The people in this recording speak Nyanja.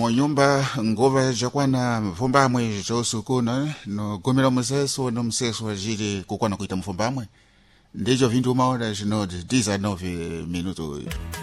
Monyumba ngova jakwana mfumbamwe zosukuna no gomera museso no museso ajiri kukwana kuita mfumbamwe ndicho vintu maona zvinoti 19 minutos.